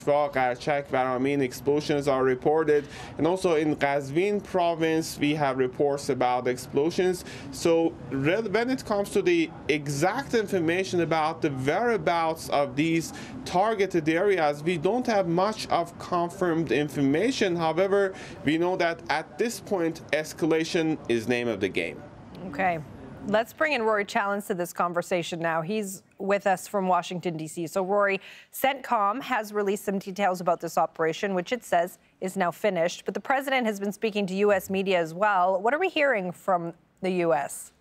Qarachak, Barameen explosions are reported, and also in Qazvin province we have reports about explosions. So when it comes to the exact information about the whereabouts of these targeted areas, we don't have much of confirmed information. However, we know that at this point escalation is name of the game. Okay. Let's bring in Rory Challens to this conversation now. He's with us from Washington, D.C. So, Rory, CENTCOM has released some details about this operation, which it says is now finished. But the president has been speaking to U.S. media as well. What are we hearing from the U.S.?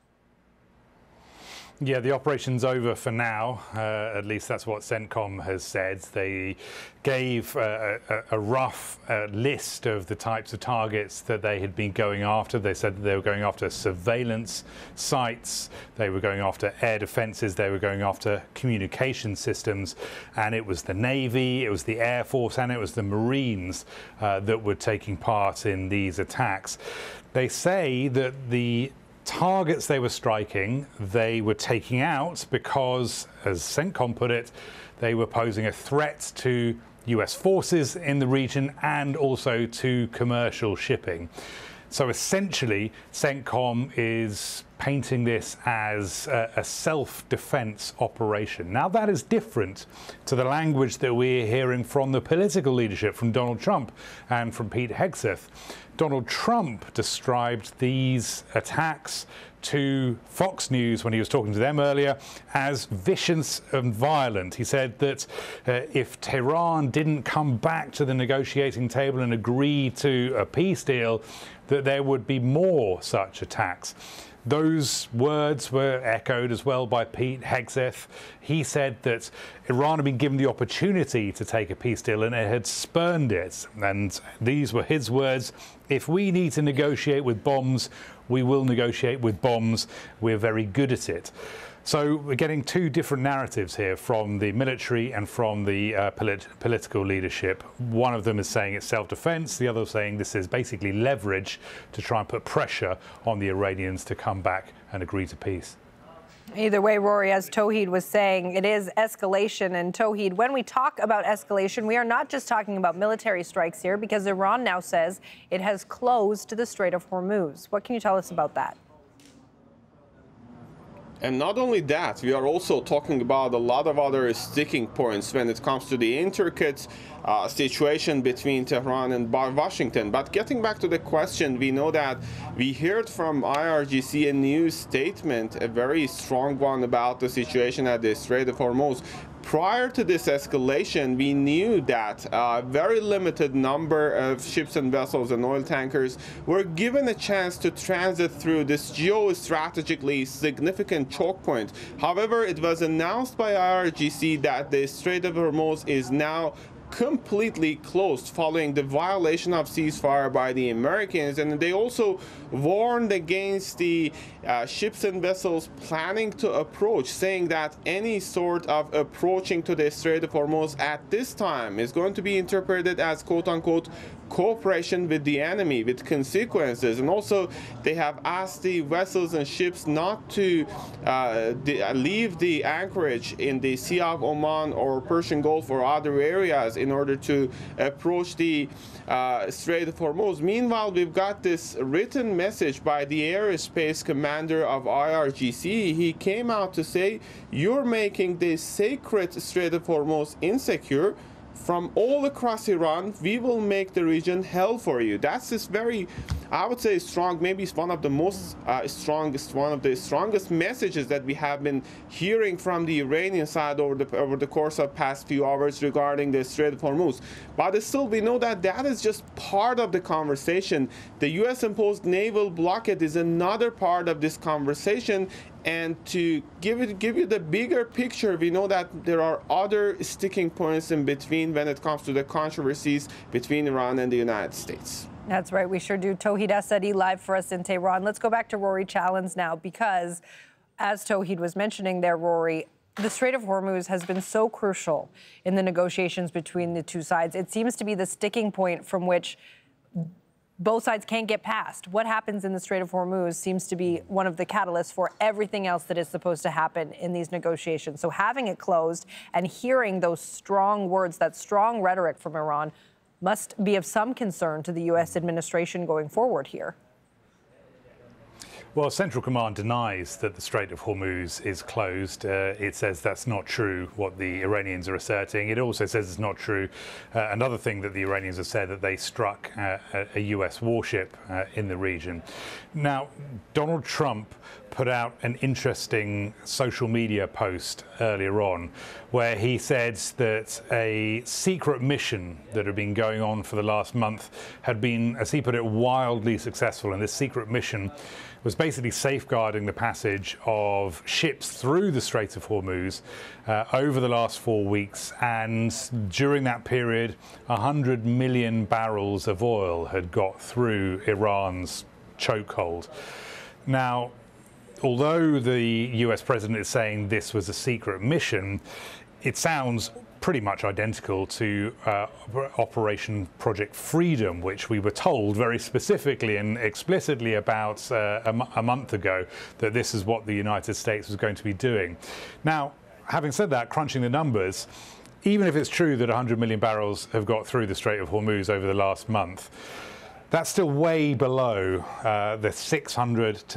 Yeah, the operation's over for now. At least that's what CENTCOM has said. They gave a rough list of the types of targets that they had been going after. They said that they were going after surveillance sites, they were going after air defenses, they were going after communication systems, and it was the Navy, it was the Air Force, and it was the Marines that were taking part in these attacks. They say that the targets they were striking, they were taking out because, as CENTCOM put it, they were posing a threat to US forces in the region and also to commercial shipping. So essentially, CENTCOM is painting this as a self-defense operation. Now, that is different to the language that we're hearing from the political leadership, from Donald Trump and from Pete Hegseth. Donald Trump described these attacks to Fox News when he was talking to them earlier as vicious and violent. He said that if Tehran didn't come back to the negotiating table and agree to a peace deal, that there would be more such attacks. Those words were echoed as well by Pete Hegseth. He said that Iran had been given the opportunity to take a peace deal and it had spurned it. And these were his words: if we need to negotiate with bombs, we will negotiate with bombs. We're very good at it. So we're getting two different narratives here from the military and from the political leadership. One of them is saying it's self-defense. The other is saying this is basically leverage to try and put pressure on the Iranians to come back and agree to peace. Either way, Rory, as Tauhid was saying, it is escalation. And Tauhid, when we talk about escalation, we are not just talking about military strikes here, because Iran now says it has closed the Strait of Hormuz. What can you tell us about that? And not only that, we are also talking about a lot of other sticking points when it comes to the intricate situation between Tehran and Washington. But getting back to the question, we know that we heard from IRGC a news statement, a very strong one, about the situation at the Strait of Hormuz. Prior to this escalation, we knew that a very limited number of ships and vessels and oil tankers were given a chance to transit through this geostrategically significant choke point. However, it was announced by IRGC that the Strait of Hormuz is now completely closed following the violation of ceasefire by the Americans, and they also warned against the ships and vessels planning to approach, saying that any sort of approaching to the Strait of Hormuz at this time is going to be interpreted as quote-unquote cooperation with the enemy with consequences. And also they have asked the vessels and ships not to leave the anchorage in the Sea of Oman or Persian Gulf or other areas in order to approach the Strait of Hormuz. Meanwhile, we've got this written message by the airspace commander of IRGC. He came out to say, you're making the sacred Strait of Hormuz insecure. From all across Iran, we will make the region hell for you. That's this very, I would say, strong, maybe it's one of the most one of the strongest messages that we have been hearing from the Iranian side over the course of past few hours regarding the Strait of Hormuz. But still, we know that that is just part of the conversation. The U.S. imposed naval blockade is another part of this conversation. And to give you the bigger picture, we know that there are other sticking points in between when it comes to the controversies between Iran and the United States. That's right. We sure do. Tauhid Asadi live for us in Tehran. Let's go back to Rory Challens now, because as Tauhid was mentioning there, Rory, the Strait of Hormuz has been so crucial in the negotiations between the two sides. It seems to be the sticking point from which both sides can't get past. What happens in the Strait of Hormuz seems to be one of the catalysts for everything else that is supposed to happen in these negotiations. So having it closed and hearing those strong words, that strong rhetoric from Iran, must be of some concern to the U.S. administration going forward here. Well, Central Command denies that the Strait of Hormuz is closed. It says that's not true, what the Iranians are asserting. It also says it's not true. Another thing that the Iranians have said, that they struck a US warship in the region. Now, Donald Trump put out an interesting social media post earlier on where he said that a secret mission that had been going on for the last month had been, as he put it, wildly successful. And this secret mission was basically safeguarding the passage of ships through the Strait of Hormuz over the last 4 weeks. And during that period, 100 million barrels of oil had got through Iran's chokehold. Now, although the US president is saying this was a secret mission, it sounds pretty much identical to Operation Project Freedom, which we were told very specifically and explicitly about a month ago, that this is what the United States was going to be doing. Now, having said that, crunching the numbers, even if it's true that 100 million barrels have got through the Strait of Hormuz over the last month, that's still way below the 600 to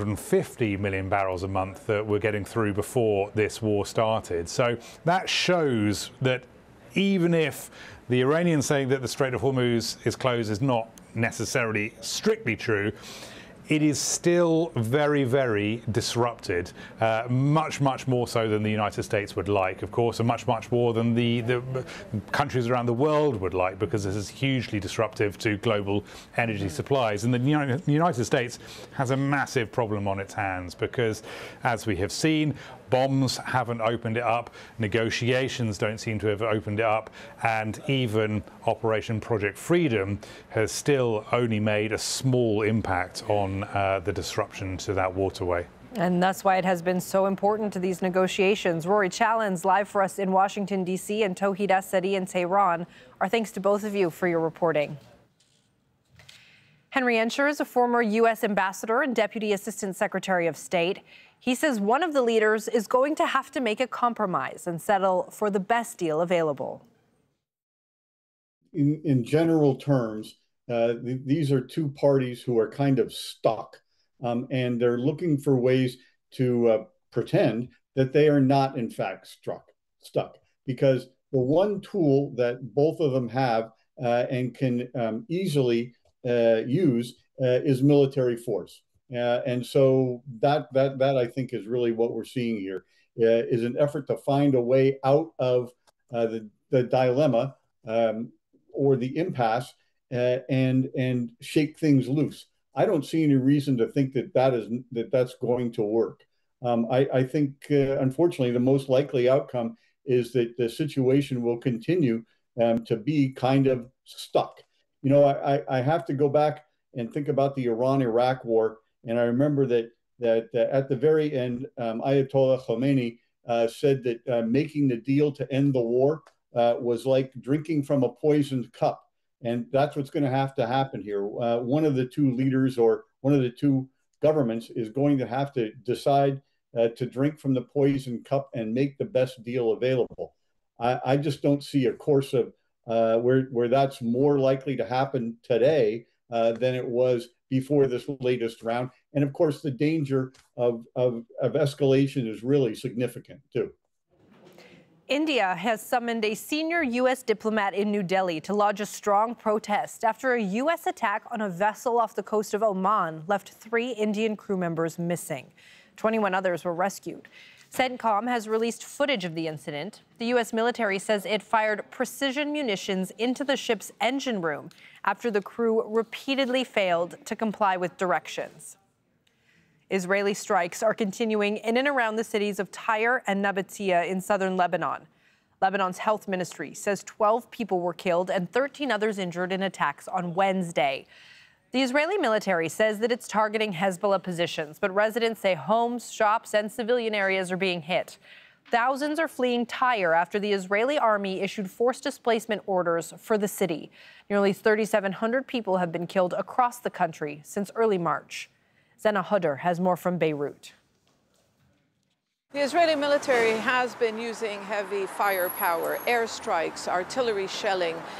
650 million barrels a month that we're getting through before this war started. So that shows that even if the Iranians saying that the Strait of Hormuz is closed is not necessarily strictly true, it is still very, very disrupted, much more so than the United States would like, of course, and much more than the countries around the world would like, because this is hugely disruptive to global energy supplies. And the United States has a massive problem on its hands because, as we have seen, bombs haven't opened it up, negotiations don't seem to have opened it up, and even Operation Project Freedom has still only made a small impact on the disruption to that waterway. And that's why it has been so important to these negotiations. Rory Challens, live for us in Washington, D.C., and Tauhid Assadi in Tehran. Our thanks to both of you for your reporting. Henry Ensher is a former U.S. ambassador and Deputy Assistant Secretary of State. He says one of the leaders is going to have to make a compromise and settle for the best deal available. In general terms, these are two parties who are kind of stuck, and they're looking for ways to pretend that they are not, in fact, stuck. Because the one tool that both of them have and can easily use is military force. And so that I think is really what we're seeing here, is an effort to find a way out of the dilemma or the impasse and shake things loose. I don't see any reason to think that's going to work. I think, unfortunately, the most likely outcome is that the situation will continue to be kind of stuck. You know, I have to go back and think about the Iran-Iraq war, and I remember that at the very end, Ayatollah Khomeini said that making the deal to end the war was like drinking from a poisoned cup. And that's what's going to happen here. One of the two leaders or one of the two governments is going to have to decide to drink from the poison cup and make the best deal available. I just don't see a course of where that's more likely to happen today than it was before this latest round. And of course, the danger of escalation is really significant too. India has summoned a senior U.S. diplomat in New Delhi to lodge a strong protest after a U.S. attack on a vessel off the coast of Oman left 3 Indian crew members missing. 21 others were rescued. CENTCOM has released footage of the incident. The U.S. military says it fired precision munitions into the ship's engine room after the crew repeatedly failed to comply with directions. Israeli strikes are continuing in and around the cities of Tyre and Nabatea in southern Lebanon. Lebanon's health ministry says 12 people were killed and 13 others injured in attacks on Wednesday. The Israeli military says that it's targeting Hezbollah positions, but residents say homes, shops, and civilian areas are being hit. Thousands are fleeing Tyre after the Israeli army issued forced displacement orders for the city. Nearly 3,700 people have been killed across the country since early March. Zena Hudder has more from Beirut. The Israeli military has been using heavy firepower, airstrikes, artillery shelling